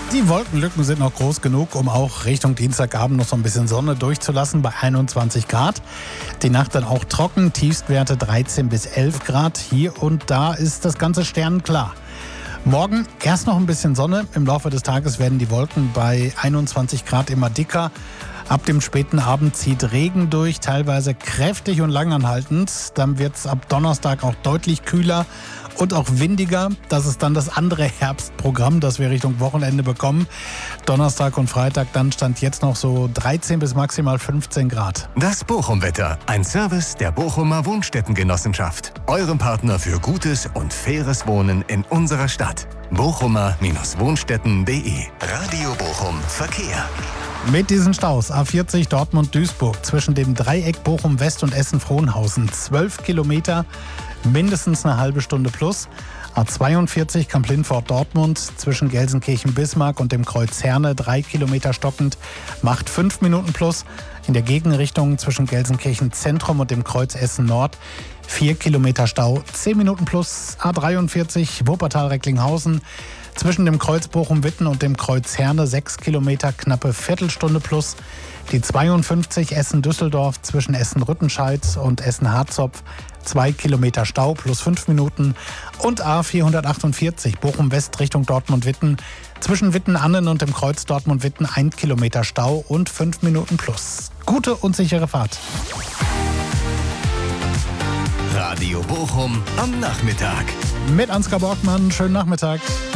Die Wolkenlücken sind noch groß genug, um auch Richtung Dienstagabend noch so ein bisschen Sonne durchzulassen bei 21 Grad. Die Nacht dann auch trocken, Tiefstwerte 13 bis 11 Grad. Hier und da ist das Ganze sternenklar. Morgen erst noch ein bisschen Sonne. Im Laufe des Tages werden die Wolken bei 21 Grad immer dicker. Ab dem späten Abend zieht Regen durch, teilweise kräftig und langanhaltend. Dann wird es ab Donnerstag auch deutlich kühler und auch windiger. Das ist dann das andere Herbstprogramm, das wir Richtung Wochenende bekommen. Donnerstag und Freitag dann stand jetzt noch so 13 bis maximal 15 Grad. Das Bochum-Wetter, ein Service der Bochumer Wohnstättengenossenschaft. Eurem Partner für gutes und faires Wohnen in unserer Stadt. Bochumer-Wohnstätten.de. Radio Bochum Verkehr. Mit diesen Staus A40 Dortmund-Duisburg zwischen dem Dreieck Bochum-West und Essen-Frohnhausen 12 Kilometer, mindestens eine halbe Stunde plus. A42 Kamp-Lintfort-Dortmund zwischen Gelsenkirchen-Bismarck und dem Kreuz Herne 3 Kilometer stockend, macht 5 Minuten plus. In der Gegenrichtung zwischen Gelsenkirchen-Zentrum und dem Kreuz Essen-Nord 4 Kilometer Stau, 10 Minuten plus. A43 Wuppertal-Recklinghausen zwischen dem Kreuz Bochum-Witten und dem Kreuz Herne 6 Kilometer, knappe Viertelstunde plus. Die 52 Essen-Düsseldorf zwischen Essen-Rüttenscheid und Essen-Harzopf 2 Kilometer Stau plus 5 Minuten. Und A448 Bochum-West Richtung Dortmund-Witten zwischen Witten-Annen und dem Kreuz Dortmund-Witten 1 Kilometer Stau und 5 Minuten plus. Gute und sichere Fahrt. Radio Bochum am Nachmittag. Mit Ansgar Borgmann, schönen Nachmittag.